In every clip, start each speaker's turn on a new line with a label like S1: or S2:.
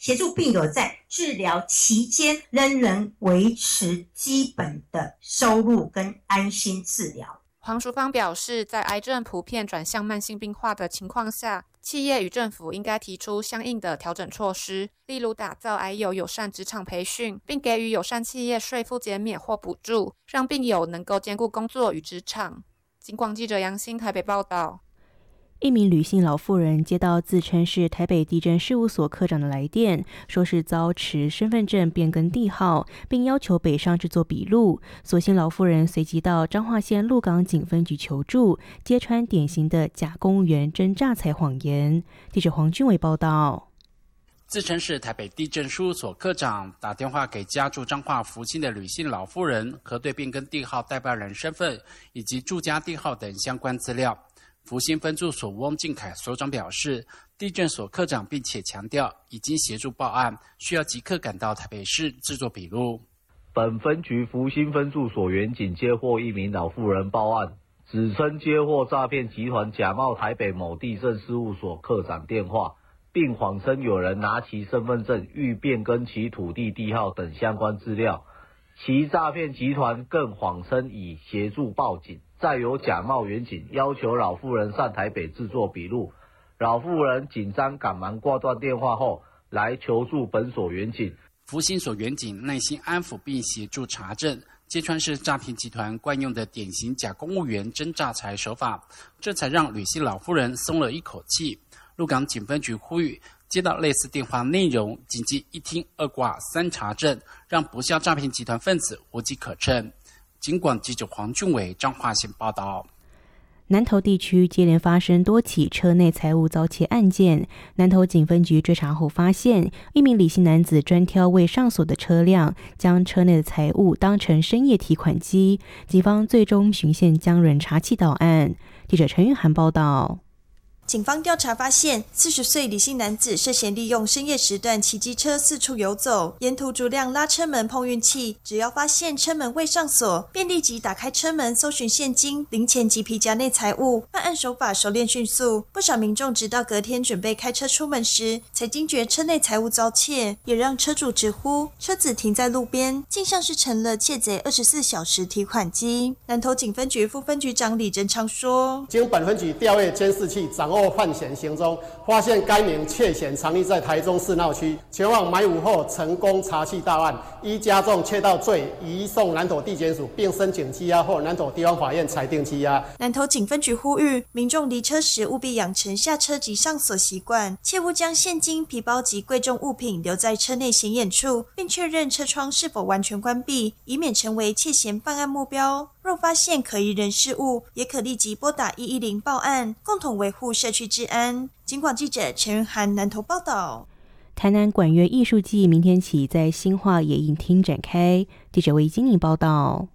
S1: 协助病友在治疗期间仍能维持基本的收入跟安心治疗。
S2: 黄淑芳表示，在癌症普遍转向慢性病化的情况下，企业与政府应该提出相应的调整措施，例如打造癌友友善职场培训，并给予友善企业税负减免或补助，让病友能够兼顾工作与职场。警广记者杨欣台北报道。
S3: 一名吕姓老妇人接到自称是台北地震事务所科长的来电，说是遭持身份证变更地号，并要求北上制作笔录。所幸老妇人随即到彰化县鹿港警分局求助，揭穿典型的假公务员真诈财谎言。记者黄俊伟报道。
S4: 自称是台北地震事务所科长，打电话给家住彰化福清的吕姓老妇人，核对变更地号代办人身份以及住家地号等相关资料。福兴分驻所翁敬凯所长表示，地震所科长并且强调已经协助报案，需要即刻赶到台北市制作笔录。
S5: 本分局福兴分驻所员警接获一名老妇人报案，指称接获诈骗集团假冒台北某地震事务所科长电话，并谎称有人拿其身份证欲变更其土地地号等相关资料。其诈骗集团更谎称已协助报警，再由假冒员警要求老妇人上台北制作笔录。老妇人紧张赶忙挂断电话后，来求助本所员警。
S4: 福兴所员警耐心安抚并协助查证，揭穿是诈骗集团惯用的典型假公务员真诈财手法，这才让吕姓老妇人松了一口气。鹿港警分局呼吁，接到类似电话内容，谨记一听二挂三查证，让不肖诈骗集团分子无机可乘。警广记者黄俊伟彰化县报道。
S3: 南投地区接连发生多起车内财物遭窃案件，南投警分局追查后发现，一名李姓男子专挑未上锁的车辆，将车内的财物当成深夜提款机，警方最终循线将人查缉到案。记者陈玉涵报道。
S6: 警方调查发现，40岁李姓男子涉嫌利用深夜时段骑机车四处游走，沿途逐辆拉车门碰运气，只要发现车门未上锁，便立即打开车门搜寻现金、零钱及皮夹内财物。办案手法熟练迅速，不少民众直到隔天准备开车出门时，才惊觉车内财物遭窃，也让车主直呼车子停在路边，竟像是成了窃贼24小时提款机。南投警分局副分局长李贞昌说：
S7: 经本分局调阅监视器，掌握犯嫌行踪，发现该名窃嫌藏匿在台中市闹区，前往埋伏后成功查缉到案，依加重窃盗罪移送南投地检署，并申请羁押或南投地方法院裁定羁押。南投警分局呼吁民众离车时务必养成下车即上锁习惯，切勿将现金、皮包及贵重物品留在车内显眼处，并确认车窗是否完全关闭，以免成为窃嫌犯案目标。若发现可疑人事物，也可立即拨打110报案，共同维护社区治安。警广记者陈云涵南投报道。
S3: 台南管乐艺术季明天起在新化野影厅展开，记者为金宁报道。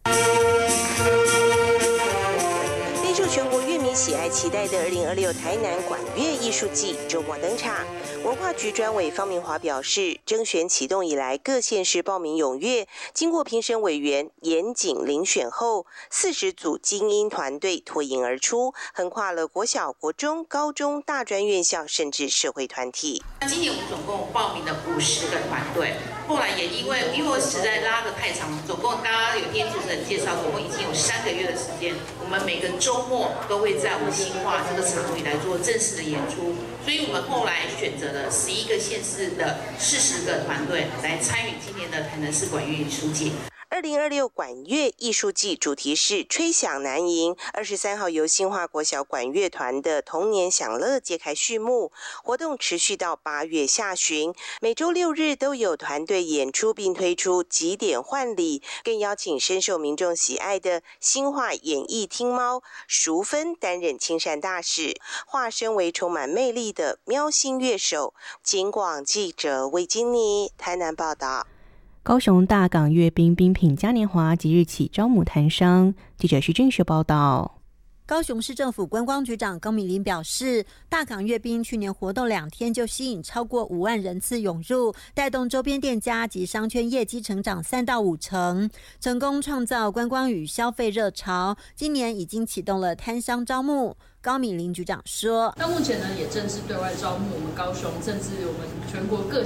S8: 备受全国乐迷喜爱期待的2026台南管乐艺术季周末登场。文化局专委方明华表示，征选启动以来，各县市报名踊跃，经过评审委员严谨遴选后，40组精英团队脱颖而出，横跨了国小、国中、高中、大专院校，甚至社会团体。
S9: 今年我们总共报名了50个团队，后来也因为我实在拉得太长，总共大家有听主持人介绍，总共已经有3个月的时间，我们每个周末都会在我们新化这个场域来做正式的演出，所以我们后来选择了11个县市的40个团队来参与今年的台南市管乐艺术季。
S8: 2026管乐艺术季主题是吹响南营，23号由新化国小管乐团的童年享乐揭开序幕，活动持续到8月下旬，每周6日都有团队演出，并推出集点换礼，更邀请深受民众喜爱的新化演艺厅猫淑芬担任亲善大使，化身为充满魅力的喵星乐手。警广记者魏金妮台南报道。
S3: 高雄大港阅兵兵品嘉年华即日起招募摊商，记者徐俊学报道。
S10: 高雄市政府观光局长高美玲表示，大港阅兵去年活动2天就吸引超过5万人次涌入，带动周边店家及商圈业绩成长3到5成，成功创造观光与消费热潮。今年已经启动了摊商招募。高敏玲局长说，
S11: 那目前呢也正式对外招募我们高雄，甚至我们全国各